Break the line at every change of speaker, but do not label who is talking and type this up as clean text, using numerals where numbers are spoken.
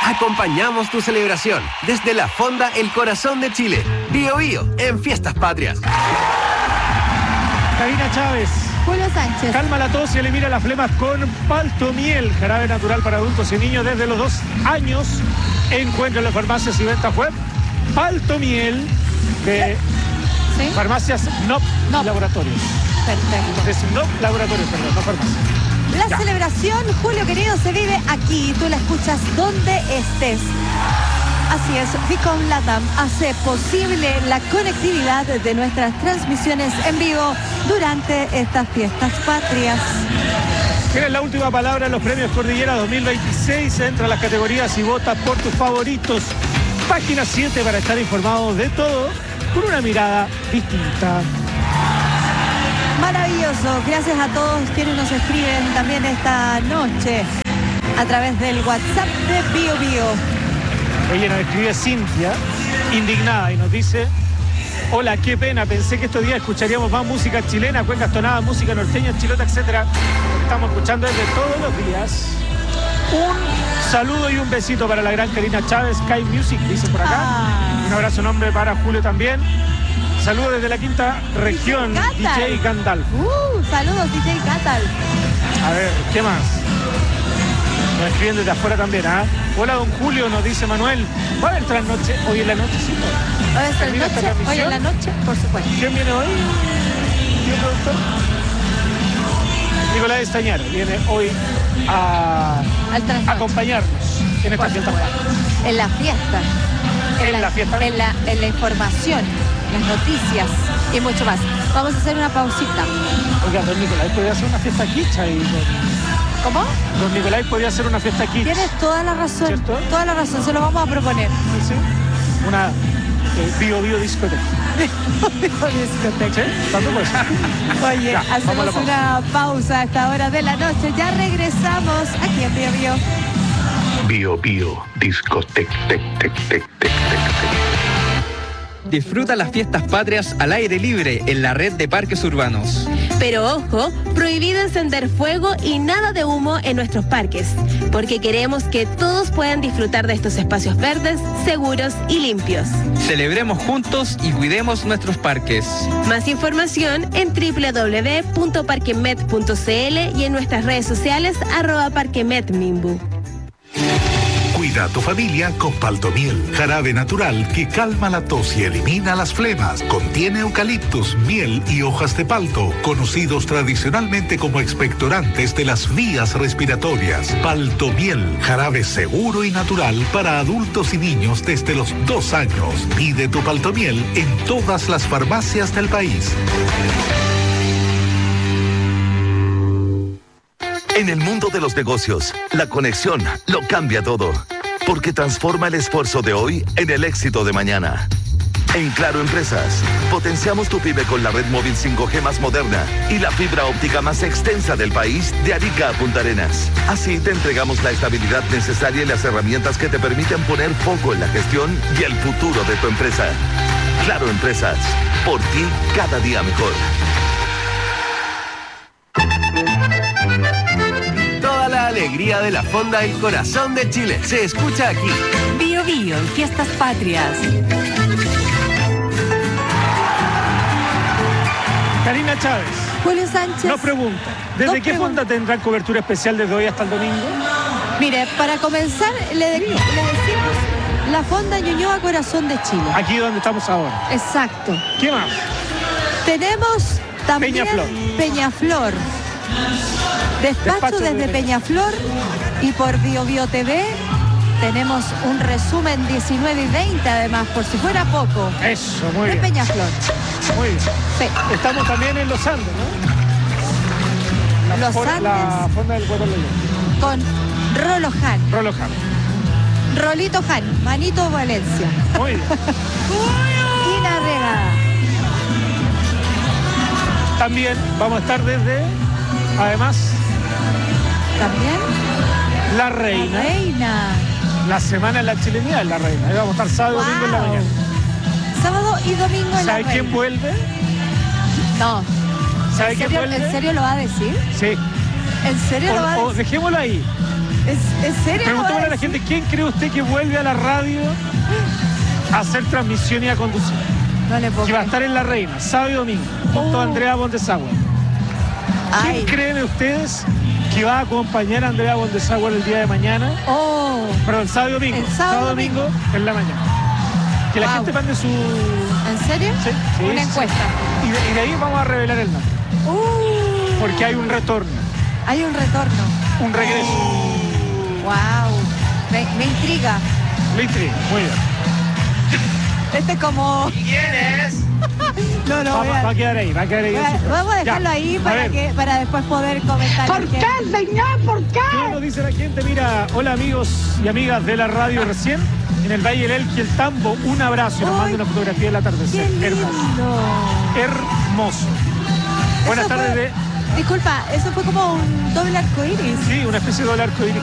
Acompañamos tu celebración desde la Fonda El Corazón de Chile. Bio Bio en Fiestas Patrias.
Karina Chávez.
Julio Sánchez.
Calma la tos y elimina las flemas con Paltomiel, jarabe natural para adultos y niños desde los 2 años. Encuentra en las farmacias y ventas web Paltomiel de
¿Sí?
farmacias NOP Laboratorios.
Perfecto.
Es NOP Laboratorios, perdón, no farmacias.
La
Ya.
celebración, Julio querido, se vive aquí. Tú la escuchas donde estés. Así es, Vicom Latam hace posible la conectividad de nuestras transmisiones en vivo durante estas fiestas patrias.
Tienes la última palabra en los premios Cordillera 2026. Entra a las categorías y vota por tus favoritos. Página 7 para estar informado de todo con una mirada distinta.
Maravilloso, gracias a todos quienes nos escriben también esta noche a través del WhatsApp de Bio Bio.
Oye, nos escribe Cintia, indignada, y nos dice: hola, qué pena, pensé que estos días escucharíamos más música chilena, cuecas tonadas, música norteña, chilota, etcétera. Estamos escuchando desde todos los días. Un saludo y un besito para la gran Karina Chávez, Sky Music, dice por acá. Un abrazo enorme para Julio también. Saludos desde la quinta región, DJ Gandalf.
Saludos, DJ Catal.
A ver, ¿qué más? Nos escriben desde afuera también, ¿ah? Hola, don Julio, nos dice Manuel. ¿Va a haber trasnoche hoy en la noche? Sí,
Hoy es la noche, hoy en la noche, por supuesto.
¿Quién viene hoy? ¿Quién productor? Nicolás Estañaro viene hoy a acompañarnos en esta fiesta.
En la fiesta.
En la fiesta.
En la información, las noticias y mucho más. Vamos a hacer una pausita.
Oiga, don Nicolás podría hacer una fiesta quicha y
¿Cómo?
don Nicolás podría hacer una fiesta quicha.
Tienes toda la razón.
¿Cierto?
Toda la razón, se lo vamos a proponer.
¿Sí? Una Bio Bio discoteca.
Discoteca.
¿Sí? ¿Tanto pues?
Oye,
Ya, vamos a
hacemos
la pausa.
una pausa a esta hora de la noche. Ya regresamos aquí en Bio Bio.
Bio Bio Discotec, tec, tec, tec, tec, tec, tec.
Disfruta las fiestas patrias al aire libre en la red de parques urbanos.
Pero ojo, prohibido encender fuego y nada de humo en nuestros parques, porque queremos que todos puedan disfrutar de estos espacios verdes, seguros y limpios.
Celebremos juntos y cuidemos nuestros parques.
Más información en www.parquemet.cl y en nuestras redes sociales @parquemetmimbu.
Cuida a tu familia con Paltomiel, jarabe natural que calma la tos y elimina las flemas. Contiene eucaliptus, miel y hojas de palto, conocidos tradicionalmente como expectorantes de las vías respiratorias. Paltomiel, jarabe seguro y natural para adultos y niños desde los 2 años. Pide tu Paltomiel en todas las farmacias del país.
En el mundo de los negocios, la conexión lo cambia todo, porque transforma el esfuerzo de hoy en el éxito de mañana. En Claro Empresas, potenciamos tu pyme con la red móvil 5G más moderna y la fibra óptica más extensa del país, de Arica a Punta Arenas. Así te entregamos la estabilidad necesaria y las herramientas que te permiten poner foco en la gestión y el futuro de tu empresa. Claro Empresas, por ti cada día mejor.
Toda la alegría de la Fonda El Corazón de Chile se escucha aquí.
Bio Bio en Fiestas Patrias.
Karina Chávez
Julio Sánchez.
nos pregunta: ¿desde qué fonda tendrán cobertura especial desde hoy hasta el domingo?
Mire, para comenzar, le decimos la Fonda Ñuñoa Corazón de Chile.
Aquí donde estamos ahora.
Exacto.
¿Qué más?
Tenemos también
Peñaflor.
Peñaflor. Despacho desde Peñaflor, y por Bio Bio TV tenemos un resumen 19 y 20 además, por si fuera poco.
Eso, muy
de
bien.
Peñaflor.
Muy bien.
Sí.
Estamos también en Los Andes, ¿no?
Los
La
Andes
Fonda del Guatón León.
con Rolo Han,
Rolo Jam.
Rolito Han, Manito Valencia.
Muy bien.
Y Narregada.
También vamos a estar desde, además,
También
La Reina.
La Reina.
La semana en la chilenidad en La Reina. Ahí vamos a estar sábado y domingo en la
Wow.
mañana.
Sábado y domingo en La
¿Sabe quién
Reina.
vuelve?
No.
¿Sabe
¿En
quién
serio,
vuelve?
¿En serio lo va a decir?
Sí.
¿En serio lo va a
O
decir?
dejémoslo ahí.
¿En serio?
Preguntémosle a la gente, ¿quién cree usted que vuelve a la radio a hacer transmisión y a conducir?
No le puedo
Que va a
creer.
estar en La Reina, sábado y domingo, junto a Andrea Bondesauer. ¿Quién
Ay.
creen ustedes que va a acompañar a Andrea Bondesauer el día de mañana?
Oh,
Perdón, sábado y domingo.
El sábado y
domingo en la mañana. Que la
Wow.
gente mande su...
¿en serio?
Sí, sí,
Una
sí.
encuesta.
Y de ahí vamos a revelar el nombre. Porque hay un retorno,
Hay un retorno.
un regreso.
Wow. Me intriga.
Le intriga, muy bien.
Este como...
¿Quién es?
No, no,
Va a quedar ahí, va a quedar ahí.
vamos a dejarlo
Ya,
ahí
a
para
ver.
para después poder comentar.
¿Por qué, señor? ¿Por qué?
¿Qué nos dice la gente? Mira, hola amigos y amigas de la radio recién. En el Valle del Elqui, el Tambo, un abrazo y nos
Ay,
manda una fotografía del
¡Qué
atardecer.
lindo!
Hermoso. Buenas
Eso
tardes
fue- Disculpa, eso fue como un doble arco iris.
Sí, una especie de arco iris